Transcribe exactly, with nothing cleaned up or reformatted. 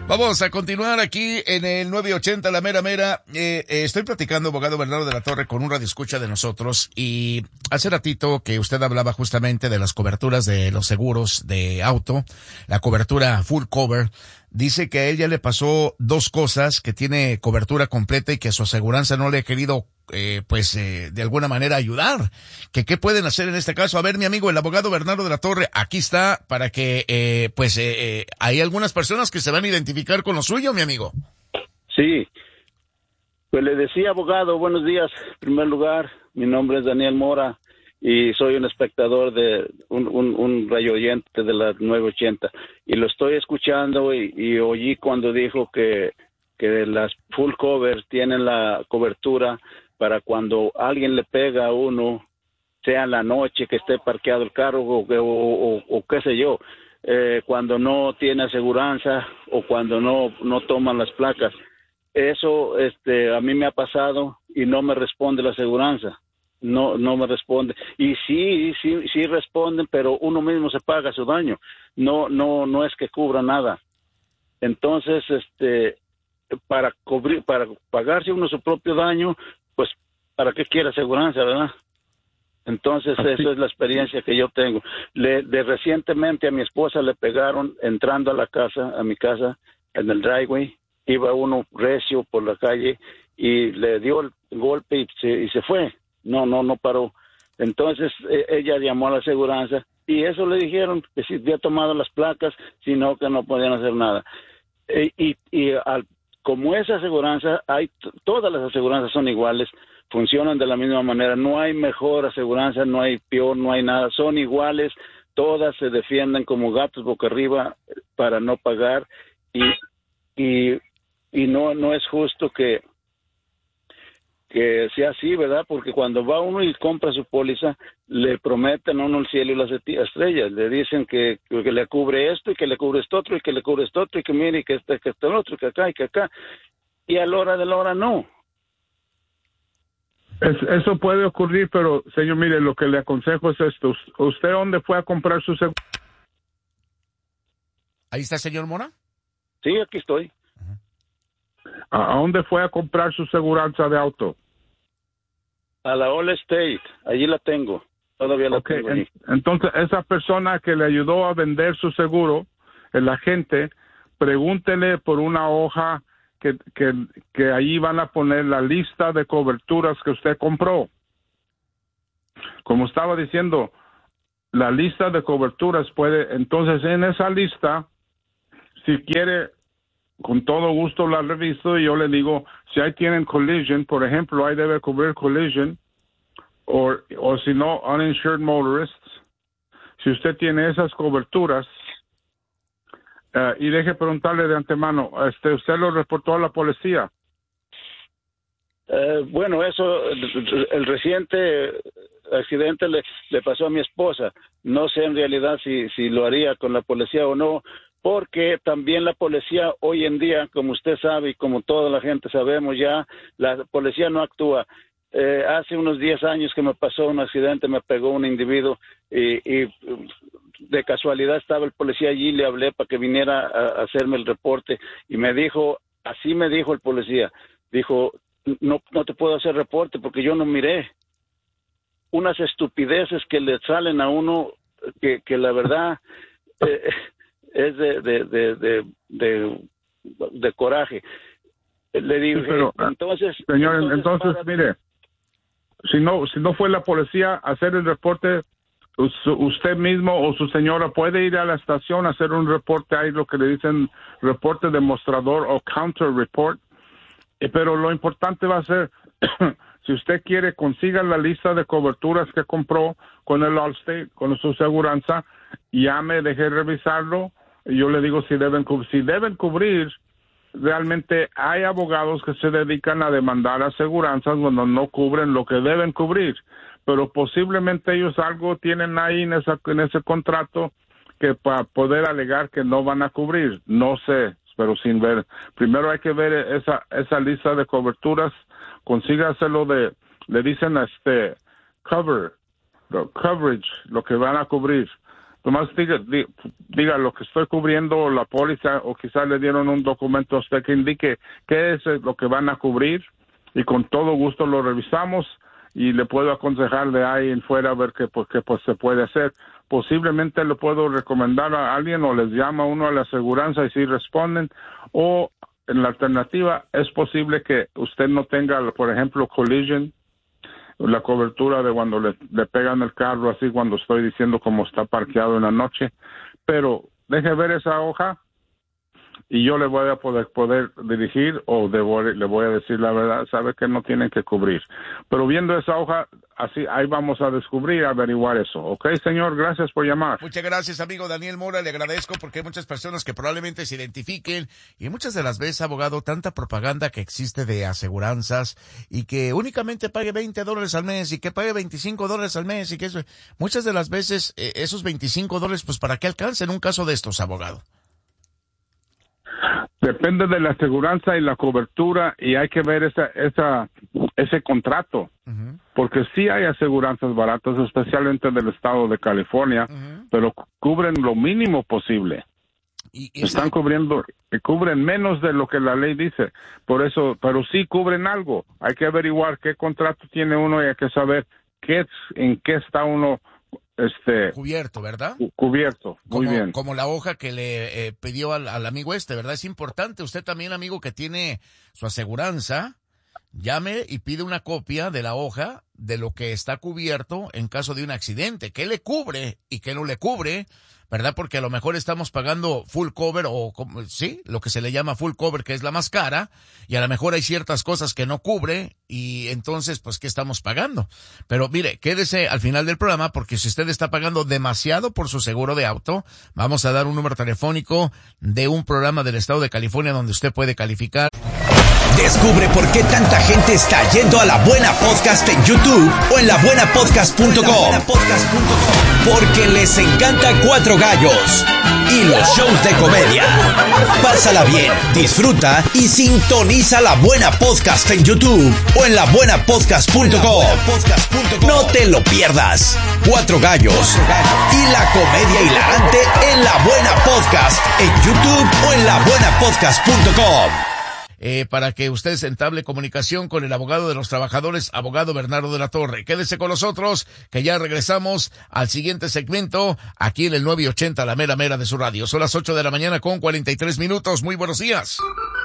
Vamos a continuar aquí en el nueve ochenta La Mera Mera. Eh, eh, estoy platicando, abogado Bernardo de la Torre, con un radioescucha de nosotros, y hace ratito que usted hablaba justamente de las coberturas de los seguros de auto, la cobertura full cover. Dice que a ella le pasó dos cosas, que tiene cobertura completa y que su aseguranza no le ha querido, eh, pues, eh, de alguna manera ayudar. Que qué pueden hacer en este caso. A ver, mi amigo, el abogado Bernardo de la Torre, aquí está para que, eh, pues, eh, eh, hay algunas personas que se van a identificar con lo suyo, mi amigo. Sí, pues le decía, abogado, buenos días. En primer lugar, mi nombre es Daniel Mora y soy un espectador de un, un, un radio oyente de la nueve ochenta, y lo estoy escuchando y, y oí cuando dijo que, que las full covers tienen la cobertura para cuando alguien le pega a uno, sea en la noche que esté parqueado el carro o, o, o, o qué sé yo, eh, cuando no tiene aseguranza o cuando no, no toman las placas. Eso este, a mí me ha pasado y no me responde la aseguranza. No, no me responde. Y sí, sí, sí responden, pero uno mismo se paga su daño. No, no, no es que cubra nada. Entonces, este, para cubrir, para pagarse uno su propio daño, pues, ¿para qué quiere aseguranza, verdad? Entonces, Así. esa es la experiencia que yo tengo. Le, de recientemente a mi esposa le pegaron entrando a la casa, a mi casa, en el driveway. Iba uno recio por la calle y le dio el golpe y se, y se fue. No, no, no paró. Entonces eh, ella llamó a la aseguranza y eso le dijeron que si había tomado las placas, sino que no podían hacer nada. Eh, y y al, como esa aseguranza, hay todas las aseguranzas son iguales, funcionan de la misma manera. No hay mejor aseguranza, no hay peor, no hay nada. Son iguales, todas se defienden como gatos boca arriba para no pagar y y y no no es justo que que sea así, ¿verdad? Porque cuando va uno y compra su póliza, le prometen a uno el cielo y las estrellas, le dicen que, que le cubre esto y que le cubre esto otro y que le cubre esto otro y que mire y que este, que este otro, que acá y que acá, y a la hora de la hora no. Es, eso puede ocurrir, pero señor, mire, lo que le aconsejo es esto. ¿Usted dónde fue a comprar su seguro? Ahí está, señor Mora. Sí, aquí estoy. ¿A dónde fue a comprar su seguranza de auto? A la All State, allí la tengo, todavía la Okay. tengo ahí. Entonces, esa persona que le ayudó a vender su seguro, el agente, pregúntele por una hoja que, que, que ahí van a poner la lista de coberturas que usted compró. Como estaba diciendo, la lista de coberturas puede, entonces en esa lista, si quiere, con todo gusto la reviso y yo le digo, si ahí tienen collision, por ejemplo, ahí debe cubrir collision, o, o si no, uninsured motorists. Si usted tiene esas coberturas, uh, y deje preguntarle de antemano, este, ¿usted lo reportó a la policía? Eh, bueno, eso, el, el reciente accidente le, le pasó a mi esposa. No sé en realidad si, si lo haría con la policía o no, porque también la policía hoy en día, como usted sabe y como toda la gente sabemos ya, la policía no actúa. Eh, hace unos diez años que me pasó un accidente, me pegó un individuo y, y de casualidad estaba el policía allí, le hablé para que viniera a, a hacerme el reporte y me dijo, así me dijo el policía, dijo, no, no te puedo hacer reporte porque yo no miré. Unas estupideces que le salen a uno que, que la verdad eh, es de de, de, de, de, de coraje. Le digo, Sí, pero, entonces... Señor, entonces, entonces para... mire, si no, si no fue la policía a hacer el reporte, usted mismo o su señora puede ir a la estación a hacer un reporte, ahí lo que le dicen reporte demostrador o counter report, pero lo importante va a ser, si usted quiere, consiga la lista de coberturas que compró con el Allstate, con su aseguranza, llame, deje revisarlo, y yo le digo si deben, si deben cubrir. Realmente hay abogados que se dedican a demandar aseguranzas cuando no cubren lo que deben cubrir, pero posiblemente ellos algo tienen ahí en, esa, en ese contrato que para poder alegar que no van a cubrir, no sé, pero sin ver. Primero hay que ver esa esa lista de coberturas, consígaselo de, le dicen este cover, lo, coverage, lo que van a cubrir, Nomás diga, diga, diga lo que estoy cubriendo, la póliza, o quizás le dieron un documento a usted que indique qué es lo que van a cubrir, y con todo gusto lo revisamos y le puedo aconsejar de ahí en fuera a ver qué, pues, qué pues, se puede hacer. Posiblemente le puedo recomendar a alguien o les llama uno a la aseguranza y si responden, o en la alternativa es posible que usted no tenga, por ejemplo, collision, la cobertura de cuando le, le pegan el carro, así cuando estoy diciendo cómo está parqueado en la noche, pero deje ver esa hoja y yo le voy a poder, poder dirigir o debo, le voy a decir la verdad, sabe que no tienen que cubrir. Pero viendo esa hoja, así ahí vamos a descubrir, averiguar eso. ¿Ok, señor? Gracias por llamar. Muchas gracias, amigo Daniel Mora, le agradezco porque hay muchas personas que probablemente se identifiquen y muchas de las veces, abogado, tanta propaganda que existe de aseguranzas y que únicamente pague veinte dólares al mes y que pague veinticinco dólares al mes y que eso, muchas de las veces eh, esos veinticinco dólares, pues ¿para qué alcancen un caso de estos, abogado? Depende de la aseguranza y la cobertura y hay que ver esa, esa, ese contrato, uh-huh. porque sí hay aseguranzas baratas, especialmente del estado de California, uh-huh. pero cubren lo mínimo posible. ¿Y esa... Están cubriendo, cubren menos de lo que la ley dice, por eso, pero sí cubren algo. Hay que averiguar qué contrato tiene uno y hay que saber qué, en qué está uno este cubierto, ¿verdad? Cubierto, muy como, bien. Como la hoja que le eh, pidió al, al amigo este, ¿verdad? Es importante. Usted también, amigo, que tiene su aseguranza, llame y pide una copia de la hoja de lo que está cubierto en caso de un accidente. ¿Qué le cubre y qué no le cubre? ¿Verdad? Porque a lo mejor estamos pagando full cover o, sí, lo que se le llama full cover, que es la más cara, y a lo mejor hay ciertas cosas que no cubre, y entonces, pues, ¿qué estamos pagando? Pero mire, quédese al final del programa, porque si usted está pagando demasiado por su seguro de auto, vamos a dar un número telefónico de un programa del estado de California donde usted puede calificar. Descubre por qué tanta gente está yendo a La Buena Podcast en YouTube o en la buena podcast punto com. Porque les encanta Cuatro Gallos y los shows de comedia. Pásala bien, disfruta y sintoniza La Buena Podcast en YouTube o en la buena podcast punto com. No te lo pierdas. Cuatro Gallos y la comedia hilarante en La Buena Podcast en YouTube o en la buena podcast punto com. Eh, para que usted se entable comunicación con el abogado de los trabajadores, abogado Bernardo de la Torre. Quédese con nosotros, que ya regresamos al siguiente segmento, aquí en el nueve ochenta, la mera mera de su radio. Son las ocho de la mañana con cuarenta y tres minutos. Muy buenos días.